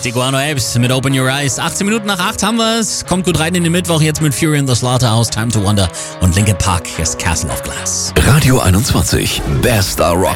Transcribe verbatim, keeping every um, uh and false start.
Die Guano Apes mit Open Your Eyes. achtzehn Minuten nach acht haben wir es. Kommt gut rein in den Mittwoch jetzt mit Fury in the Slaughterhouse, Time to Wonder und Linkin Park. Hier ist Castle of Glass. Radio einundzwanzig, Best Rock.